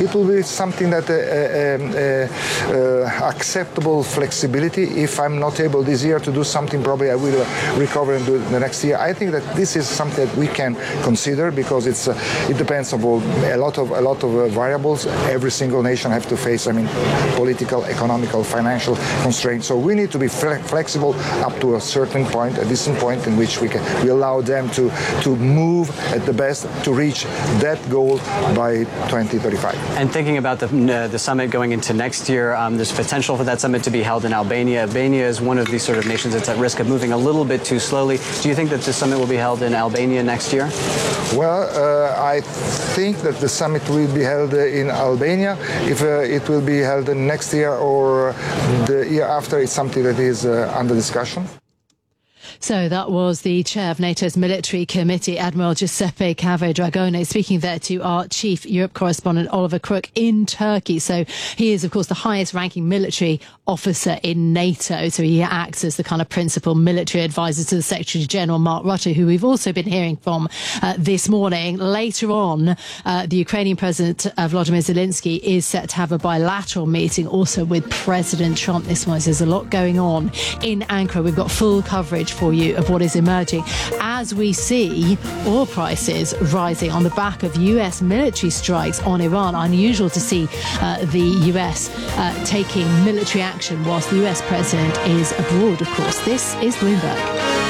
it will be something that acceptable flexibility. If I'm not able this year to do something, probably I will recover and do it the next year. I think that this is something that we can consider because it depends on a lot of variables. Every single nation have to face, political, economical, financial constraints. So we need to be flexible up to a certain point, a decent point in which we allow them to move at the best to reach that goal by 2035. And thinking about the summit going into next year, there's potential for that summit to be held in Albania. Albania is one of these sort of nations that's at risk of moving a little bit too slowly. Do you think that the summit will be held in Albania next year? Well, I think that the summit will be held in Albania. If it will be held next year or the year after, it's something that is under discussion. So that was the chair of NATO's military committee, Admiral Giuseppe Cavadragone, speaking there to our chief Europe correspondent, Oliver Crook, in Turkey. So he is, of course, the highest ranking military officer in NATO. So he acts as the kind of principal military advisor to the Secretary General, Mark Rutte, who we've also been hearing from this morning. Later on, the Ukrainian President Volodymyr Zelensky is set to have a bilateral meeting also with President Trump this morning. So there's a lot going on in Ankara. We've got full coverage for you of what is emerging as we see oil prices rising on the back of US military strikes on Iran. Unusual to see the US taking military action whilst the US president is abroad, of course. This is Bloomberg.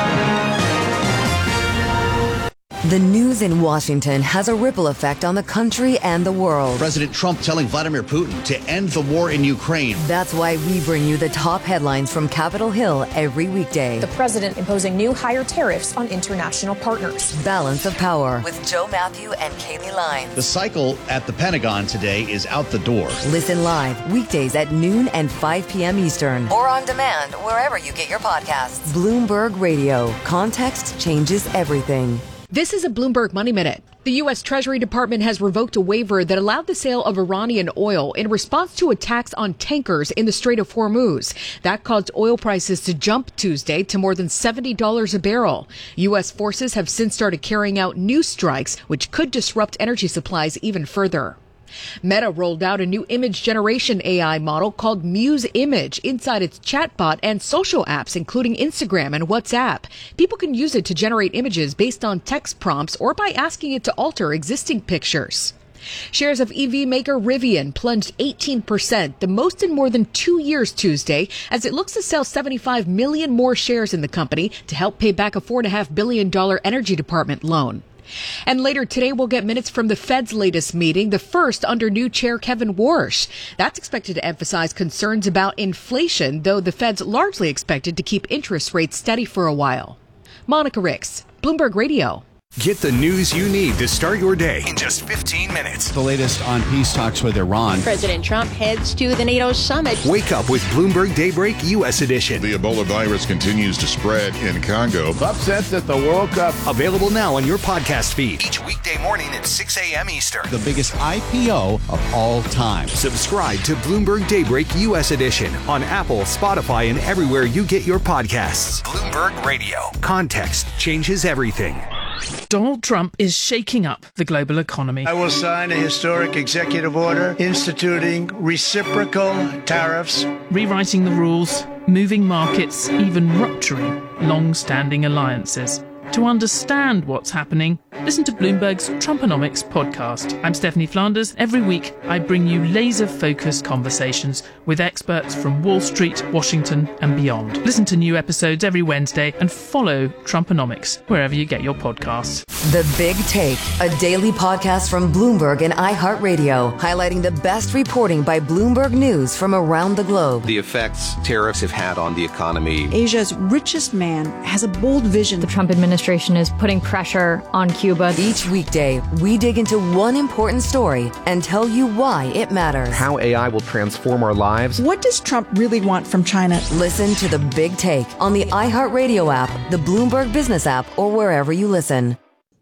The news in Washington has a ripple effect on the country and the world. President Trump telling Vladimir Putin to end the war in Ukraine. That's why we bring you the top headlines from Capitol Hill every weekday. The president imposing new higher tariffs on international partners. Balance of Power with Joe Matthew and Kaylee Lyons. The cycle at the Pentagon today is out the door. Listen live weekdays at noon and 5 p.m. Eastern. Or on demand wherever you get your podcasts. Bloomberg Radio. Context changes everything. This is a Bloomberg Money Minute. The U.S. Treasury Department has revoked a waiver that allowed the sale of Iranian oil in response to attacks on tankers in the Strait of Hormuz. That caused oil prices to jump Tuesday to more than $70 a barrel. U.S. forces have since started carrying out new strikes, which could disrupt energy supplies even further. Meta rolled out a new image generation AI model called Muse Image inside its chatbot and social apps, including Instagram and WhatsApp. People can use it to generate images based on text prompts or by asking it to alter existing pictures. Shares of EV maker Rivian plunged 18%, the most in more than 2 years Tuesday, as it looks to sell 75 million more shares in the company to help pay back a $4.5 billion Energy Department loan. And later today, we'll get minutes from the Fed's latest meeting, the first under new chair Kevin Warsh. That's expected to emphasize concerns about inflation, though the Fed's largely expected to keep interest rates steady for a while. Monica Ricks, Bloomberg Radio. Get the news you need to start your day in just 15 minutes. The latest on peace talks with Iran. President Trump heads to the NATO summit. Wake up with Bloomberg Daybreak U.S. edition. The Ebola virus continues to spread in Congo. Upsets at the World Cup. Available now on your podcast feed. Each weekday morning at 6 a.m. Eastern. The biggest IPO of all time. Subscribe to Bloomberg Daybreak U.S. edition on Apple, Spotify, and everywhere you get your podcasts. Bloomberg Radio. Context changes everything. Donald Trump is shaking up the global economy. I will sign a historic executive order instituting reciprocal tariffs, rewriting the rules, moving markets, even rupturing long-standing alliances. To understand what's happening, listen to Bloomberg's Trumponomics podcast. I'm Stephanie Flanders. Every week, I bring you laser-focused conversations with experts from Wall Street, Washington, and beyond. Listen to new episodes every Wednesday and follow Trumponomics wherever you get your podcasts. The Big Take, a daily podcast from Bloomberg and iHeartRadio, highlighting the best reporting by Bloomberg News from around the globe. The effects tariffs have had on the economy. Asia's richest man has a bold vision. The Trump administration is putting pressure on Cuba. Each weekday, we dig into one important story and tell you why it matters. How AI will transform our lives. What does Trump really want from China? Listen to The Big Take on the iHeartRadio app, the Bloomberg Business app, or wherever you listen.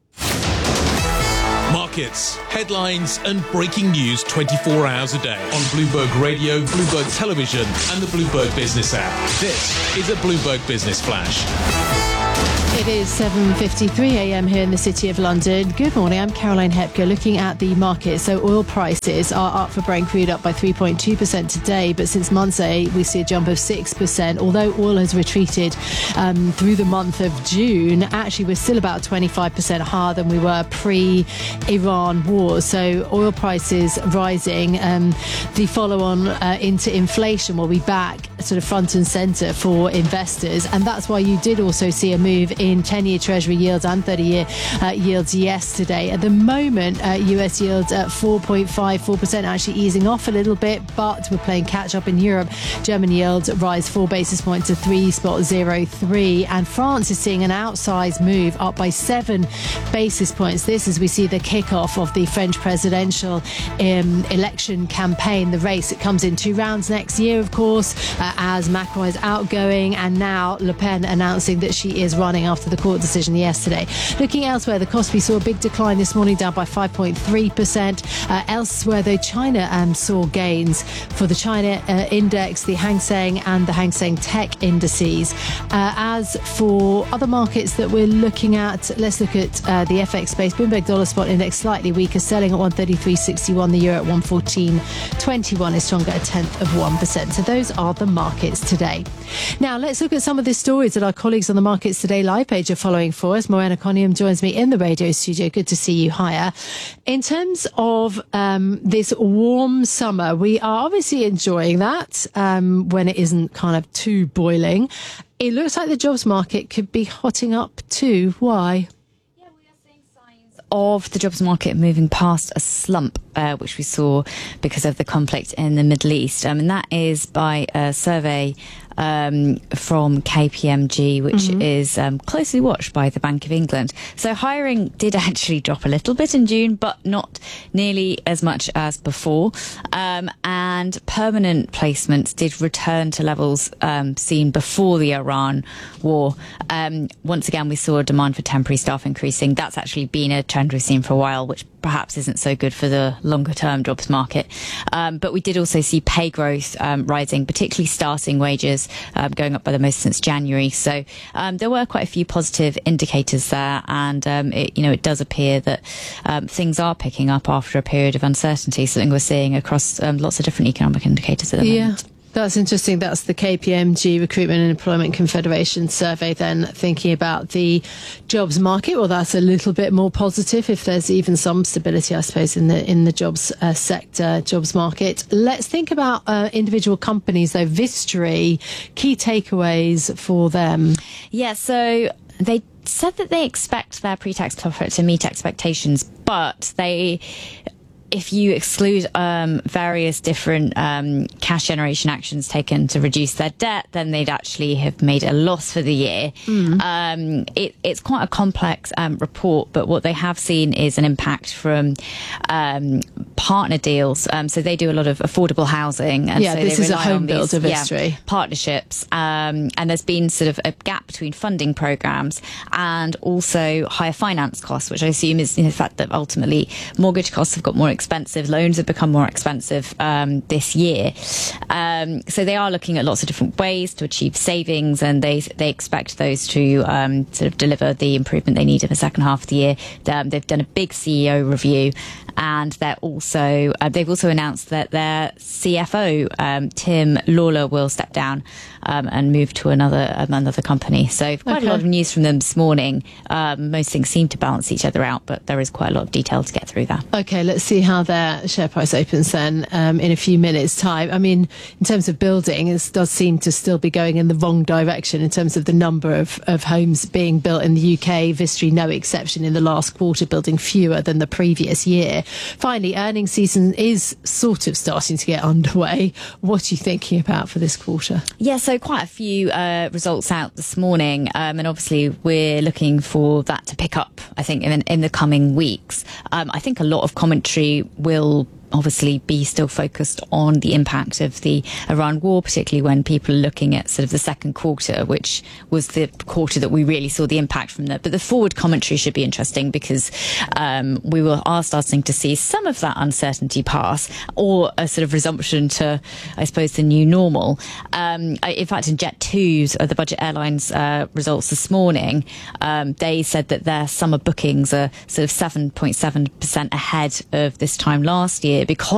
Markets, headlines, and breaking news 24 hours a day on Bloomberg Radio, Bloomberg Television, and the Bloomberg Business app. This is a Bloomberg Business Flash. It is 7:53 a.m. here in the City of London. Good morning, I'm Caroline Hepker. Looking at the market, so oil prices are up for Brent crude, up by 3.2% today, but since Monday we see a jump of 6%. Although oil has retreated through the month of June, actually we're still about 25% higher than we were pre-Iran war. So oil prices rising. The follow-on into inflation will be back sort of front and centre for investors, and that's why you did also see a move in 10-year Treasury yields and 30-year yields yesterday. At the moment, US yields at 4.54%, actually easing off a little bit, but we're playing catch up in Europe. German yields rise 4 basis points to 3.03, and France is seeing an outsized move up by 7 basis points. This as we see the kick-off of the French presidential election campaign, the race. It comes in 2 rounds next year, of course, as Macron is outgoing, and now Le Pen announcing that she is running after the court decision yesterday. Looking elsewhere, the Kospi saw a big decline this morning, down by 5.3%. Elsewhere, though, China saw gains for the China index, the Hang Seng and the Hang Seng Tech indices. As for other markets that we're looking at, let's look at the FX space. Bloomberg Dollar Spot Index slightly weaker, selling at 133.61. The euro at 114.21 is stronger, 0.1%. So those are the markets today. Now, let's look at some of the stories that our colleagues on the Markets Today live page are following for us. Morena Conium joins me in the radio studio. Good to see you. Hiya. In terms of this warm summer, we are obviously enjoying that when it isn't kind of too boiling. It looks like the jobs market could be hotting up too. Why? Of the jobs market moving past a slump, which we saw because of the conflict in the Middle East. And that is by a survey from KPMG, which is closely watched by the Bank of England. So hiring did actually drop a little bit in June, but not nearly as much as before. And permanent placements did return to levels seen before the Iran war. Once again, we saw demand for temporary staff increasing. That's actually been a trend we've seen for a while, which perhaps isn't so good for the longer term jobs market. But we did also see pay growth rising, particularly starting wages going up by the most since January. So there were quite a few positive indicators there, and it does appear that things are picking up after a period of uncertainty, something we're seeing across lots of different economic indicators at the moment. That's interesting. That's the KPMG Recruitment and Employment Confederation survey then, thinking about the jobs market. Well, that's a little bit more positive if there's even some stability, I suppose, in the jobs sector, jobs market. Let's think about individual companies, though. Vistry, key takeaways for them. Yeah, so they said that they expect their pre-tax profit to meet expectations, but if you exclude various different cash generation actions taken to reduce their debt, then they'd actually have made a loss for the year. It's quite a complex report, but what they have seen is an impact from partner deals. So they do a lot of affordable housing. And so this is a home build of Vistry. Partnerships. And there's been sort of a gap between funding programs and also higher finance costs, which I assume is the fact that ultimately mortgage costs have got more expensive, loans have become more expensive this year. So they are looking at lots of different ways to achieve savings, and they expect those to sort of deliver the improvement they need in the second half of the year. They've done a big CEO review, and they've also announced that their CFO, Tim Lawler, will step down and move to another company. So quite a lot of news from them this morning. Most things seem to balance each other out, but there is quite a lot of detail to get through there. Okay, let's see how their share price opens then in a few minutes' time. I mean, in terms of building, it does seem to still be going in the wrong direction in terms of the number of homes being built in the UK. Vistry, no exception in the last quarter, building fewer than the previous year. Finally, earnings season is sort of starting to get underway. What are you thinking about for this quarter? Yeah, so quite a few results out this morning, and obviously we're looking for that to pick up, I think, in the coming weeks. I think a lot of commentary will obviously be still focused on the impact of the Iran war, particularly when people are looking at sort of the second quarter, which was the quarter that we really saw the impact from that. But the forward commentary should be interesting because we are starting to see some of that uncertainty pass, or a sort of resumption to, I suppose, the new normal. In fact, in Jet2's, the budget airlines results this morning, they said that their summer bookings are sort of 7.7% ahead of this time last year because